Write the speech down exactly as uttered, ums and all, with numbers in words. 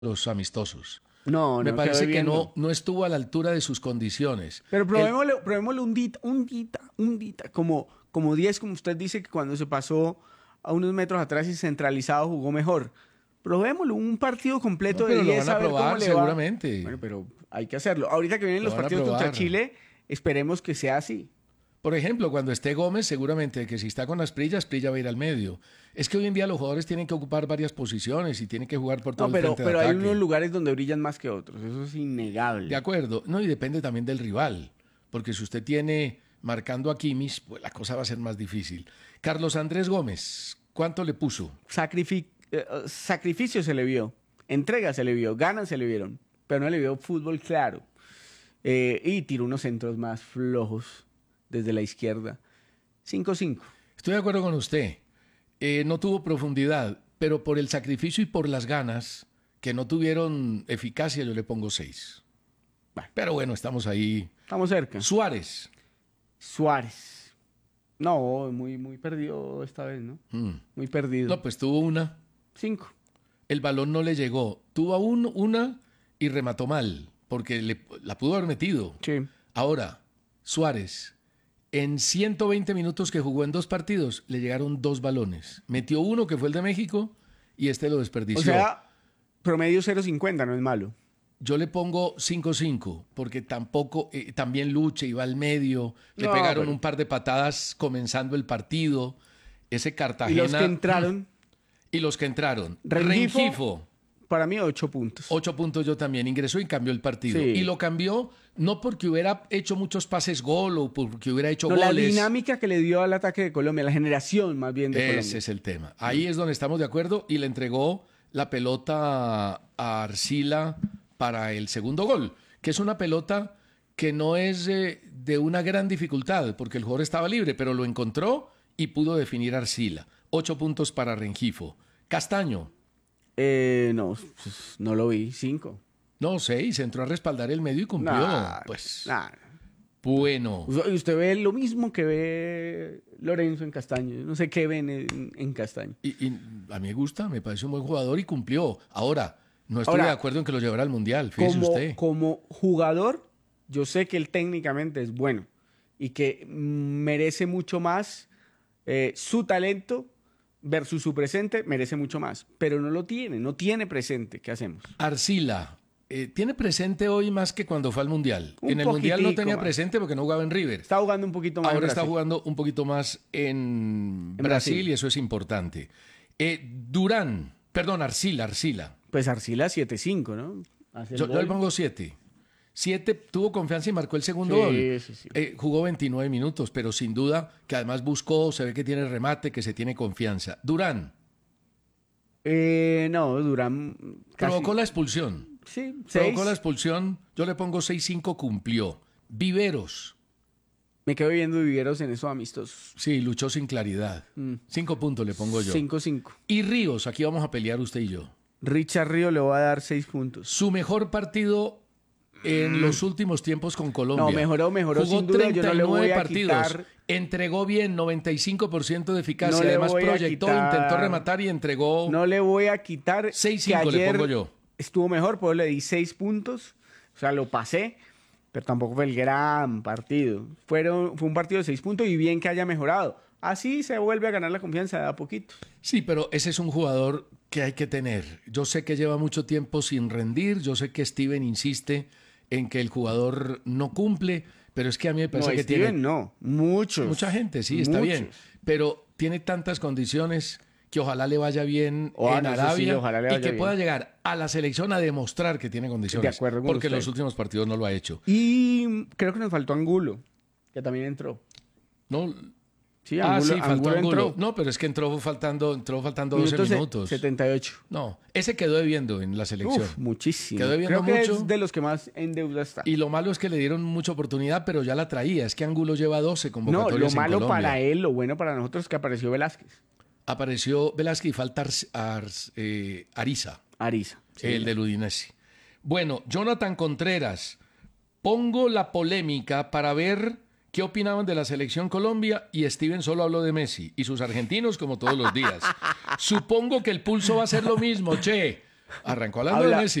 los amistosos. No, Me no, parece quedó que no, viendo. no estuvo a la altura de sus condiciones. Pero El- probémosle, probémosle un dita, un dita, un dita, como, como diez, como usted dice que cuando se pasó a unos metros atrás y centralizado jugó mejor. Probémoslo, un partido completo no, de pero lo diez van a a ver cómo probar le va. seguramente. Bueno, pero hay que hacerlo. Ahorita que vienen Lo los van a partidos contra probar. Chile, esperemos que sea así. Por ejemplo, cuando esté Gómez, seguramente que si está con Asprilla, Asprilla va a ir al medio. Es que hoy en día los jugadores tienen que ocupar varias posiciones y tienen que jugar por todo No, el pero, frente pero de hay ataque. unos lugares donde brillan más que otros, eso es De innegable. acuerdo. No, y depende también del rival. Porque si usted tiene marcando a Kimmich, pues la cosa va a ser más difícil. Carlos Andrés Gómez, ¿cuánto le puso? Sacrifi- eh, eh, sacrificio se le vio, entrega se le vio, ganas se le vieron, pero no le vio fútbol claro. Eh, y tiró unos centros más flojos desde la izquierda. cinco cinco. Estoy de acuerdo con usted. Eh, no tuvo profundidad, pero por el sacrificio y por las ganas que no tuvieron eficacia, yo le pongo seis. Bueno. Pero bueno, estamos ahí. Estamos cerca. Suárez. Suárez. No, muy, muy perdido esta vez, ¿no? Mm. Muy perdido. No, pues tuvo una. Cinco. El balón no le llegó. Tuvo un, una y remató mal, porque le- la pudo haber metido. Sí. Ahora, Suárez, en ciento veinte minutos que jugó en dos partidos, le llegaron dos balones. Metió uno, que fue el de México, y este lo desperdició. O sea, promedio cero cincuenta, no es malo. Yo le pongo cinco cinco, porque tampoco, eh, también lucha y va al medio. Le No, pegaron pero- un par de patadas comenzando el partido. Ese Cartagena. Y los que entraron, Y los que entraron. Rengifo, Rengifo, para mí, ocho puntos. ocho puntos yo también. Ingresó y cambió el partido. Sí. Y lo cambió no porque hubiera hecho muchos pases gol o porque hubiera hecho No, la goles. dinámica que le dio al ataque de Colombia, la generación más bien de Ese Colombia. es el tema. Ahí es donde estamos de acuerdo y le entregó la pelota a Arcila para el segundo gol, que es una pelota que no es eh, de una gran dificultad, porque el jugador estaba libre, pero lo encontró y pudo definir a Arcila. Ocho puntos para Rengifo. Castaño, Eh, no, pues, no lo vi. Cinco. no sé, y se entró a respaldar el medio y cumplió. Nah, pues nah. bueno. Y usted ve lo mismo que ve Lorenzo en Castaño. Yo no sé qué ven en, en Castaño. Y, y a mí me gusta, me parece un buen jugador y cumplió. Ahora, no estoy Ahora, de acuerdo en que lo llevara al Mundial, fíjese Como, usted. como jugador, yo sé que él técnicamente es bueno y que merece mucho más eh, su talento versus su presente, merece mucho más. Pero no lo tiene, no tiene presente. ¿Qué hacemos? Arcila, eh, ¿tiene presente hoy más que cuando fue al Mundial? Un En el Mundial no poquitico tenía más. presente porque no jugaba en River. Está jugando un poquito más. Ahora en está Brasil. jugando un poquito más en, En Brasil, Brasil. y eso es importante. Eh, Durán, perdón, Arcila, Arcila. Pues Arcila siete cinco, ¿no? Hace el Yo, yo gol. le pongo siete. Siete, tuvo confianza y marcó el segundo Sí, gol. sí, sí. Eh, jugó veintinueve minutos, pero sin duda que además buscó, se ve que tiene remate, que se tiene confianza. Durán, Eh, no, Durán. Casi... provocó la expulsión. Sí, Provocó seis. la expulsión, yo le pongo seis cinco, cumplió. Viveros, Me quedo viendo Viveros en esos amistosos. sí, luchó sin claridad. Mm. Cinco puntos le pongo yo. cinco cinco. Y Ríos, aquí vamos a pelear usted y yo. Richard Río le va a dar seis puntos. Su mejor partido en los últimos tiempos con Colombia. No, mejoró, mejoró Jugó sin duda. Yo no le voy a partidos. quitar- Entregó bien, noventa y cinco por ciento de eficacia. No le Además voy a proyectó, quitar- intentó rematar y entregó. No le voy a quitar seis que cinco le ayer pongo yo. estuvo mejor, pues le di seis puntos. O sea, lo pasé, pero tampoco fue el gran partido. Fueron, fue un partido de seis puntos y bien que haya mejorado. Así se vuelve a ganar la confianza de a poquito. Sí, pero ese es un jugador que hay que tener. Yo sé que lleva mucho tiempo sin rendir. Yo sé que Steven insiste en que el jugador no cumple, pero es que a mí me No, parece que Steven tiene no, muchos. mucha gente, sí, está muchos. bien, pero tiene tantas condiciones que ojalá le vaya bien Oh, en no, eso Arabia sí, ojalá le y vaya que bien. pueda llegar a la selección a demostrar que tiene condiciones, De acuerdo con porque en usted. los últimos partidos no lo ha hecho. Y creo que nos faltó Angulo, que también entró. No, Sí, ah, Angulo, sí, faltó Angulo Angulo. entró. No, pero es que entró faltando, entró faltando doce Minutos se- minutos. setenta y ocho. No, ese quedó debiendo en la selección. Uf, muchísimo. Quedó debiendo Creo que mucho. es de los que más en deuda está. Y lo malo es que le dieron mucha oportunidad, pero ya la traía. Es que Angulo lleva doce No, convocatorias lo malo en Colombia. para él, lo bueno para nosotros es que apareció Velázquez. Apareció Velázquez y falta Ars- Ars- eh, Ariza, Ariza. Sí. el del Udinese. Bueno, Jonathan Contreras, pongo la polémica para ver qué opinaban de la selección Colombia y Steven solo habló de Messi y sus argentinos como todos los días. Supongo que el pulso va a ser lo mismo, che. Arrancó hablando Habla- de Messi.